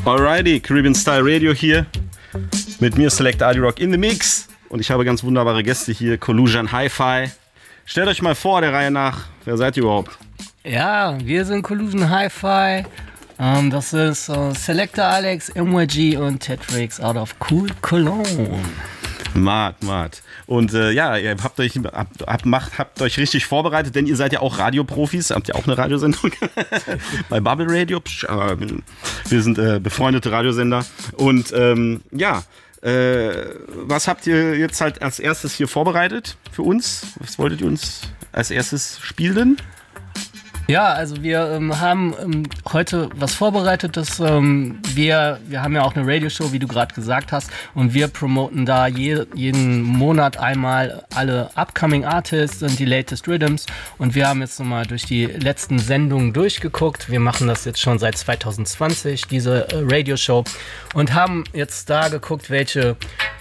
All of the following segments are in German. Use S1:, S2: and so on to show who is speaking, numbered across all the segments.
S1: Alrighty, Caribbean Style Radio hier. Mit mir Select Adi Rock in the Mix. Und ich habe ganz wunderbare Gäste hier. Collusion Hi-Fi. Stellt euch mal vor, der Reihe nach. Wer seid ihr überhaupt?
S2: Ja, wir sind Collusion Hi-Fi. Das ist Selector Alex, MYG und Tetrix out of Cool Cologne.
S1: Mad. Und ja, ihr habt euch richtig vorbereitet, denn ihr seid ja auch Radioprofis. Habt ja auch eine Radiosendung bei Bubble Radio. Wir sind befreundete Radiosender. Und ja, was habt ihr jetzt halt als erstes hier vorbereitet für uns? Was wolltet ihr uns als erstes spielen?
S2: Ja, also wir haben heute was vorbereitet, wir haben ja auch eine Radioshow, wie du gerade gesagt hast, und wir promoten da jeden Monat einmal alle upcoming Artists und die latest Rhythms, und wir haben jetzt nochmal durch die letzten Sendungen durchgeguckt. Wir machen das jetzt schon seit 2020, diese Radioshow, und haben jetzt da geguckt, welche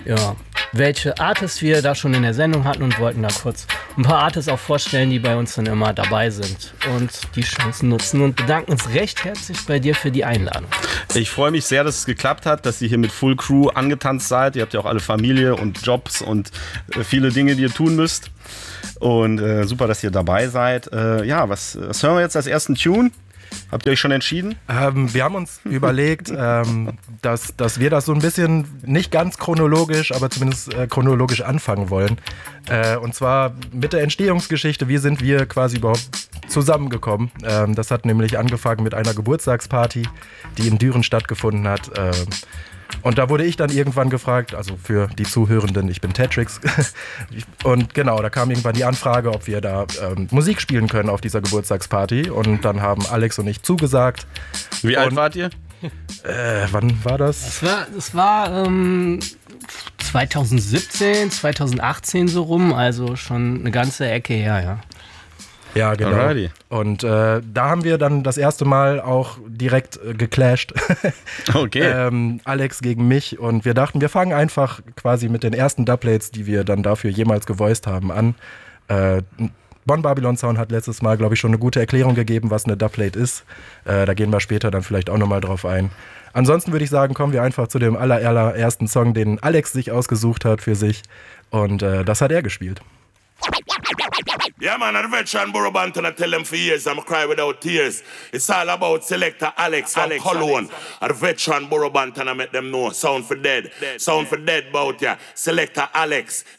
S2: Artists wir da schon in der Sendung hatten, und wollten da kurz ein paar Artists auch vorstellen, die bei uns dann immer dabei sind und die Chancen nutzen, und bedanken uns recht herzlich bei dir für die Einladung.
S1: Ich freue mich sehr, dass es geklappt hat, dass ihr hier mit Full Crew angetanzt seid. Ihr habt ja auch alle Familie und Jobs und viele Dinge, die ihr tun müsst. Und super, dass ihr dabei seid. Ja, was hören wir jetzt als ersten Tune? Habt ihr euch schon entschieden?
S3: Wir haben uns überlegt, dass wir das so ein bisschen nicht ganz chronologisch, aber zumindest chronologisch anfangen wollen. Und zwar mit der Entstehungsgeschichte, wie sind wir quasi überhaupt zusammengekommen. Das hat nämlich angefangen mit einer Geburtstagsparty, die in Düren stattgefunden hat. Und da wurde ich dann irgendwann gefragt, also für die Zuhörenden, ich bin Tetrix. Und genau, da kam irgendwann die Anfrage, ob wir da Musik spielen können auf dieser Geburtstagsparty. Und dann haben Alex und ich zugesagt.
S1: Wie alt wart ihr?
S3: Wann war das?
S2: Das war 2017, 2018 so rum, also schon eine ganze Ecke her, ja.
S3: Ja, genau.
S1: Alrighty.
S3: Und da haben wir dann das erste Mal auch direkt geclasht.
S1: Okay.
S3: Alex gegen mich. Und wir dachten, wir fangen einfach quasi mit den ersten Dubplates, die wir dann dafür jemals gevoiced haben, an. Bon Babylon Sound hat letztes Mal, glaube ich, schon eine gute Erklärung gegeben, was eine Dubplate ist. Da gehen wir später dann vielleicht auch nochmal drauf ein. Ansonsten würde ich sagen, kommen wir einfach zu dem allerersten Song, den Alex sich ausgesucht hat für sich. Und das hat er gespielt.
S4: Yeah, man, I'm a veteran Burro Banton. I tell them for years, I'm a cry without tears. It's all about Selector Alex from Cologne. A veteran Burro Banton, I make them know. Sound for dead bout ya. Selector Alex,